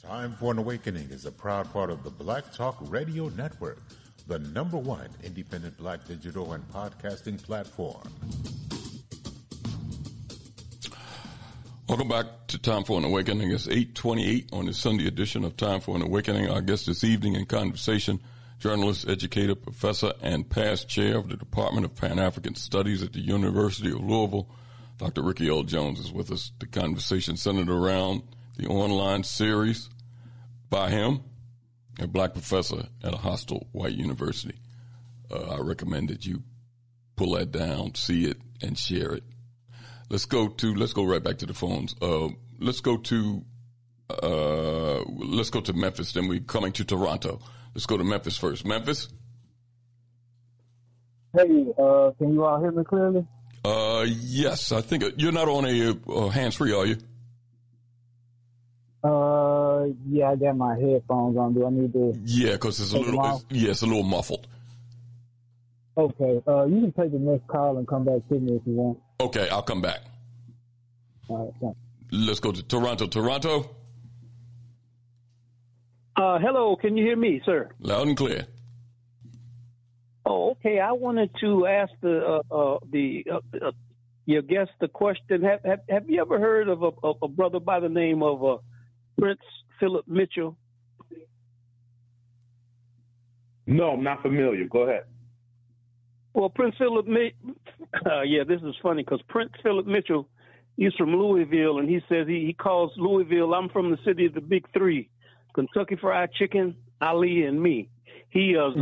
Time for an Awakening is a proud part of the Black Talk Radio Network, the #1 independent Black digital and podcasting platform. Welcome back to Time for an Awakening. It's 8:28 on the Sunday edition of Time for an Awakening. Our guest this evening in conversation, journalist, educator, professor, and past chair of the Department of Pan-African Studies at the University of Louisville, Dr. Ricky L. Jones is with us. The conversation centered around the online series by him, a black professor at a hostile white university. I recommend that you pull that down, see it, and share it. Let's go right back to the phones. Let's go to Memphis. Then we're coming to Toronto. Let's go to Memphis first. Memphis. Hey, can you all hear me clearly? Yes, I think you're not on a hands-free, are you? Yeah, I got my headphones on. Do I need to? Yeah, because it's a little muffled. Okay, you can take the next call and come back to me if you want. Okay, I'll come back. All right, thanks. Let's go to Toronto. Toronto. Hello, can you hear me, sir? Loud and clear. Oh, okay. I wanted to ask your guest the question. Have you ever heard of a brother by the name of Prince Philip Mitchell? No, I'm not familiar. Go ahead. Well, Prince Philip this is funny because Prince Philip Mitchell, he's from Louisville, and he says he calls Louisville, I'm from the city of the Big Three, Kentucky Fried Chicken, Ali, and me. He is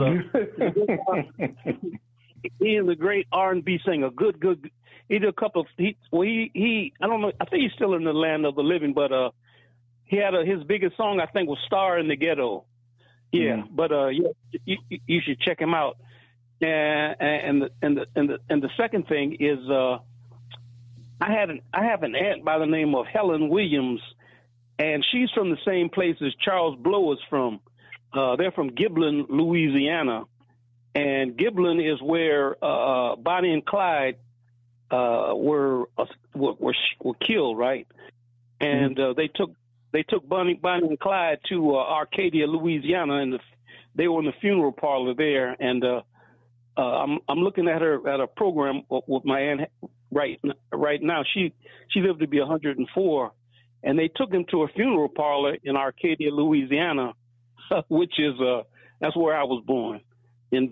he is a great R&B singer. Good. He did a couple of I don't know. I think he's still in the land of the living, but he had his biggest song I think was "Star in the Ghetto." Yeah, but you should check him out. And the second thing is I have an aunt by the name of Helen Williams, and she's from the same place as Charles Blow is from. They're from Giblin, Louisiana, and Giblin is where Bonnie and Clyde were killed, right? And they took Bonnie and Clyde to Arcadia, Louisiana, and they were in the funeral parlor there. And I'm looking at a program with my aunt right now. She lived to be 104, and they took him to a funeral parlor in Arcadia, Louisiana, which is that's where I was born in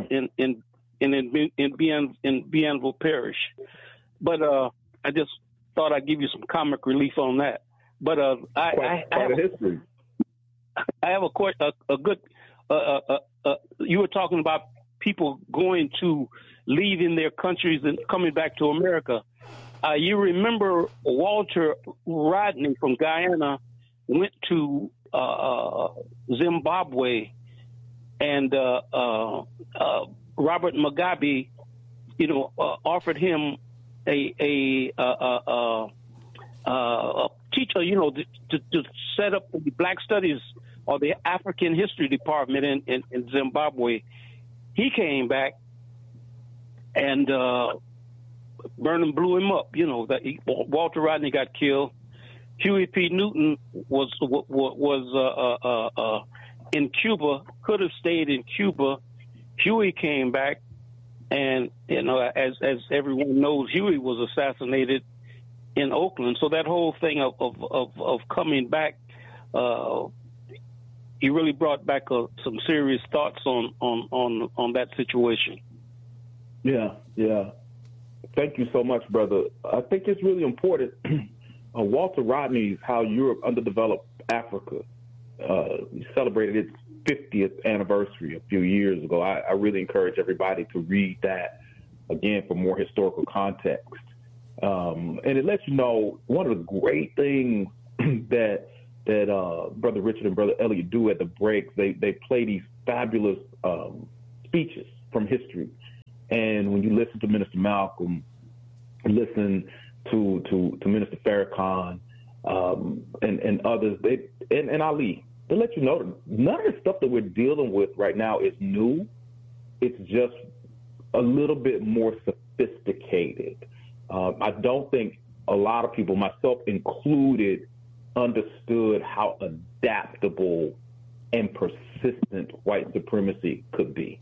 Bienville Parish. But I just thought I'd give you some comic relief on that. But I have a good. You were talking about people going to leaving their countries and coming back to America. You remember Walter Rodney from Guyana went to Zimbabwe, and Robert Mugabe, offered him a teacher, to set up the Black Studies or the African History Department in Zimbabwe. He came back, and Burnham blew him up. Walter Rodney got killed. Huey P. Newton was in Cuba, could have stayed in Cuba. Huey came back, and as everyone knows, Huey was assassinated in Oakland. So that whole thing of coming back, he really brought back some serious thoughts on that situation. Yeah. Thank you so much, brother. I think it's really important. Walter Rodney's How Europe Underdeveloped Africa celebrated its 50th anniversary a few years ago. I really encourage everybody to read that again for more historical context. And it lets you know one of the great things that Brother Richard and Brother Elliot do at the breaks. They play these fabulous speeches from history. And when you listen to Minister Malcolm, listen to Minister Farrakhan and others, and Ali, they let you know none of the stuff that we're dealing with right now is new. It's just a little bit more sophisticated. I don't think a lot of people, myself included, understood how adaptable and persistent white supremacy could be,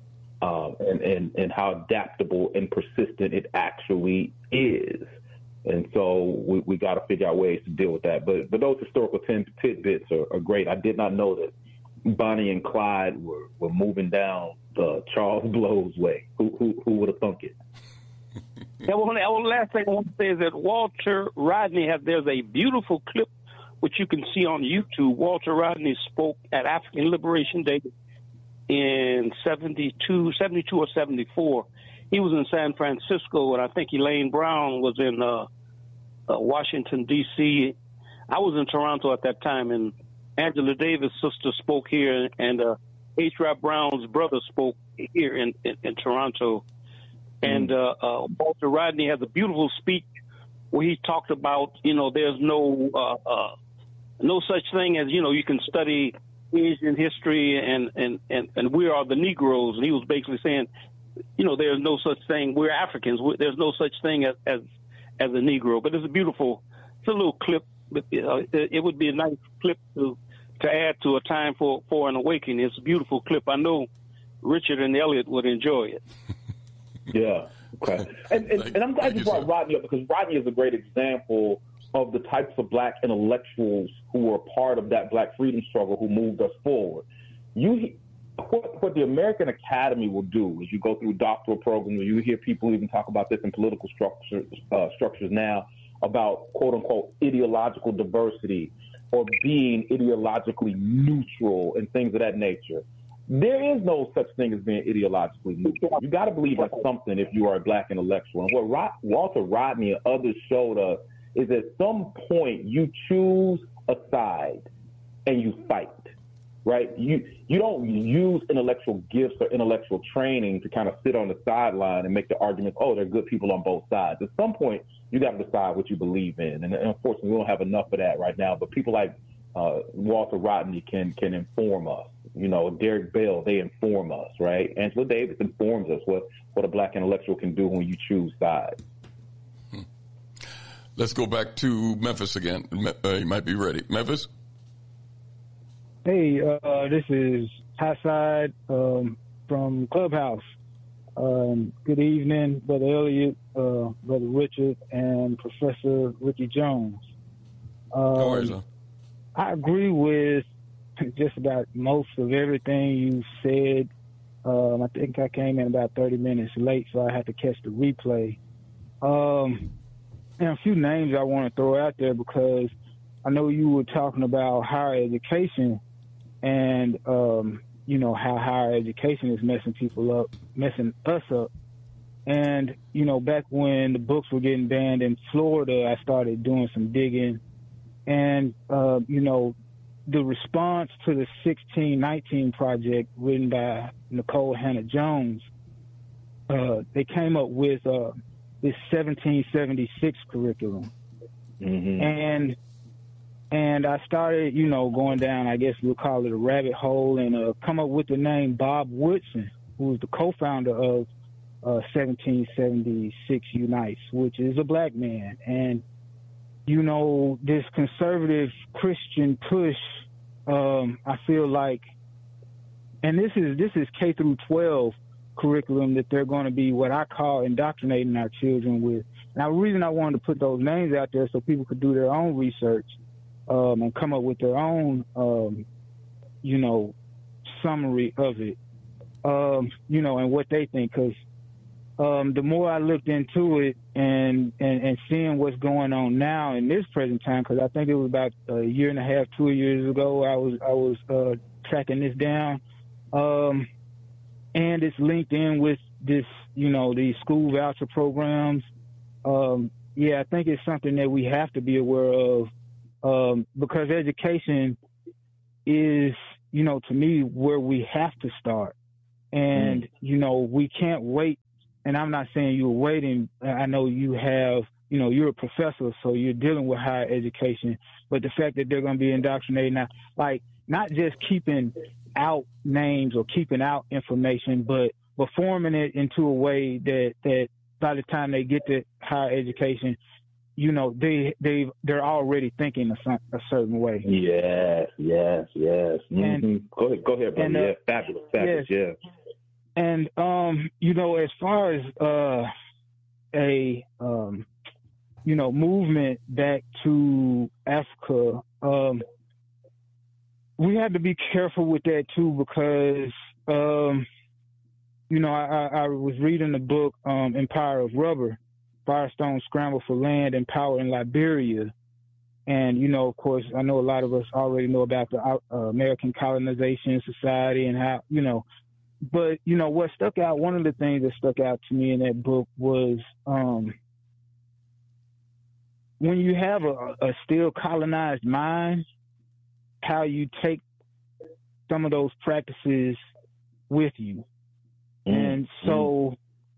and how adaptable and persistent it actually is. And so we got to figure out ways to deal with that. But those historical tidbits are great. I did not know that Bonnie and Clyde were moving down Charles Blow's way. Who would have thunk it? Yeah, well, the last thing I want to say is that Walter Rodney there's a beautiful clip which you can see on YouTube. Walter Rodney spoke at African Liberation Day in 72 or 74. He was in San Francisco, and I think Elaine Brown was in Washington, D.C. I was in Toronto at that time, and Angela Davis' sister spoke here, and H. Rap Brown's brother spoke here in Toronto. And Walter Rodney has a beautiful speech where he talked about, there's no such thing as, you can study Asian history and we are the Negroes. And he was basically saying, there's no such thing. We're Africans. There's no such thing as a Negro. But it's a little clip. It would be a nice clip to add to a time for an awakening. It's a beautiful clip. I know Richard and Elliot would enjoy it. Yeah. Okay. And I'm glad you brought Rodney up, because Rodney is a great example of the types of black intellectuals who were part of that black freedom struggle who moved us forward. What the American Academy will do is you go through doctoral programs, or you hear people even talk about this in political structures now about, quote unquote, ideological diversity or being ideologically neutral and things of that nature. There is no such thing as being ideologically neutral. You got to believe in something if you are a black intellectual. And what Walter Rodney and others showed us is at some point you choose a side and you fight, right? You don't use intellectual gifts or intellectual training to kind of sit on the sideline and make the argument, oh, there are good people on both sides. At some point, you got to decide what you believe in. And unfortunately, we don't have enough of that right now. But people like Walter Rodney can inform us. Derek Bell, they inform us, right? Angela Davis informs us what a black intellectual can do when you choose sides. Let's go back to Memphis again. You might be ready. Memphis? Hey, this is Hassad from Clubhouse. Good evening, Brother Elliot, Brother Richard, and Professor Ricky Jones. How are you, sir? I agree with just about most of everything you said. I think I came in about 30 minutes late, so I had to catch the replay. And a few names I want to throw out there, because I know you were talking about higher education and, how higher education is messing us up. And, back when the books were getting banned in Florida, I started doing some digging. And, the response to the 1619 project written by Nicole Hannah-Jones, they came up with this 1776 curriculum. Mm-hmm. And I started, going down, I guess we'll call it a rabbit hole, and come up with the name Bob Woodson, who was the co-founder of 1776 Unites, which is a black man. And this conservative Christian push, I feel like, and this is K through 12 curriculum that they're going to be what I call indoctrinating our children with. Now, the reason I wanted to put those names out there so people could do their own research and come up with their own, summary of it, and what they think, because the more I looked into it and seeing what's going on now in this present time, because I think it was about a year and a half, 2 years ago, I was tracking this down, and it's linked in with this, these school voucher programs. I think it's something that we have to be aware of, because education is, to me, where we have to start, and we can't wait. And I'm not saying you're waiting. I know you have, you're a professor, so you're dealing with higher education. But the fact that they're going to be indoctrinating now, like not just keeping out names or keeping out information, but forming it into a way that by the time they get to higher education, they're already thinking a certain way. Yes. Mm-hmm. Go ahead, brother. And, Fabulous. Yes. And as far as a movement back to Africa, we have to be careful with that too, because I was reading the book Empire of Rubber, Firestone Scramble for Land and Power in Liberia. And, of course, I know a lot of us already know about the American Colonization Society and how, but, what stuck out, one of the things that stuck out to me in that book was when you have a still colonized mind, how you take some of those practices with you. And so,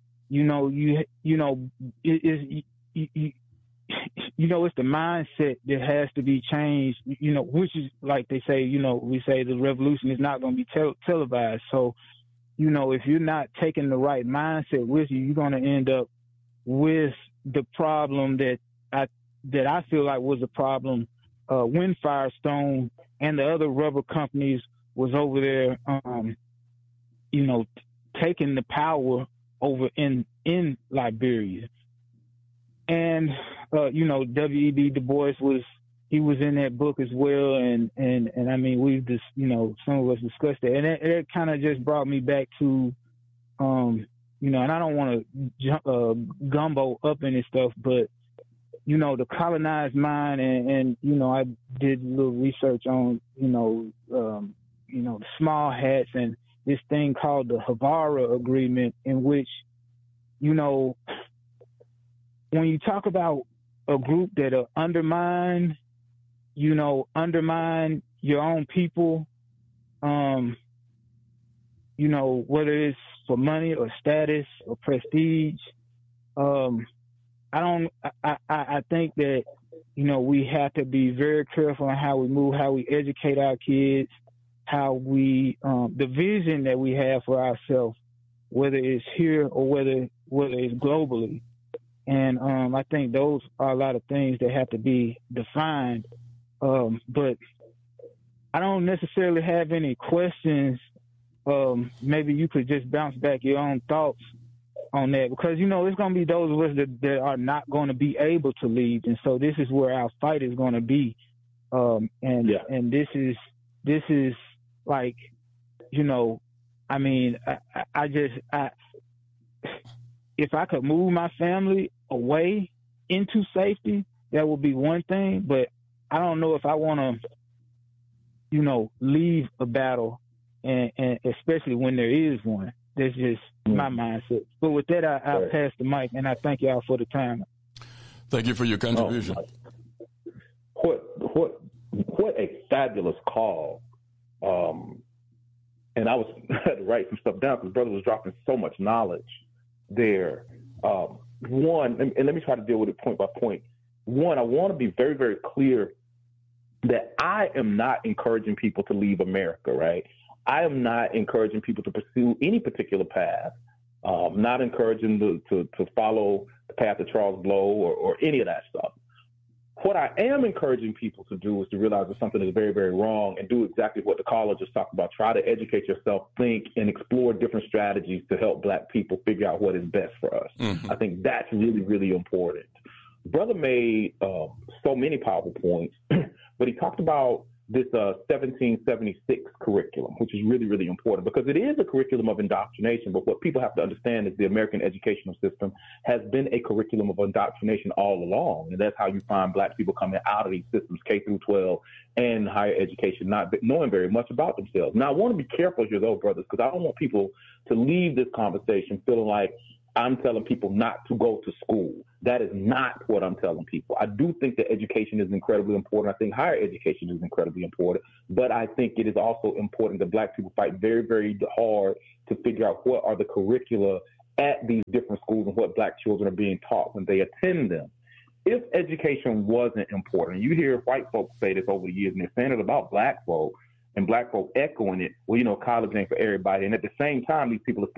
it's the mindset that has to be changed, which is like they say, we say the revolution is not going to be televised. So, if you're not taking the right mindset with you, you're going to end up with the problem that I feel like was a problem when Firestone and the other rubber companies was over there, taking the power over in Liberia. And, W.E.B. Du Bois he was in that book as well. And I mean, we've just, some of us discussed it. And it kind of just brought me back to, and I don't want to gumbo up any stuff, but, the colonized mind and I did a little research on, the small hats and this thing called the Havara Agreement, in which, when you talk about a group that undermine your own people, whether it's for money or status or prestige, I think that, we have to be very careful on how we move, how we educate our kids, how we, the vision that we have for ourselves, whether it's here or whether it's globally. And I think those are a lot of things that have to be defined. But I don't necessarily have any questions. Maybe you could just bounce back your own thoughts on that, because, it's going to be those of us that are not going to be able to leave. And so this is where our fight is going to be. And this is like, I mean, if I could move my family away into safety, that would be one thing. But I don't know if I want to, leave a battle, and especially when there is one. That's just my mindset. But with that, I'll pass the mic, and I thank y'all for the time. Thank you for your contribution. What a fabulous call. And I had to write some stuff down because brother was dropping so much knowledge there. One, and let me try to deal with it point by point. One, I want to be very, very clear that I am not encouraging people to leave America, right? I am not encouraging people to pursue any particular path. Not encouraging to follow the path of Charles Blow or any of that stuff. What I am encouraging people to do is to realize that something is very, very wrong and do exactly what the caller just talked about. Try to educate yourself, think, and explore different strategies to help Black people figure out what is best for us. Mm-hmm. I think that's really, really important. Brother made so many powerful points, but he talked about this 1776 curriculum, which is really, really important because it is a curriculum of indoctrination. But what people have to understand is the American educational system has been a curriculum of indoctrination all along. And that's how you find Black people coming out of these systems, K through 12 and higher education, not knowing very much about themselves. Now, I want to be careful here, though, brothers, because I don't want people to leave this conversation feeling like I'm telling people not to go to school. That is not what I'm telling people. I do think that education is incredibly important. I think higher education is incredibly important. But I think it is also important that Black people fight very, very hard to figure out what are the curricula at these different schools and what Black children are being taught when they attend them. If education wasn't important, you hear white folks say this over the years, and they're saying it about Black folk, and Black folk echoing it, well, college ain't for everybody. And at the same time, these people are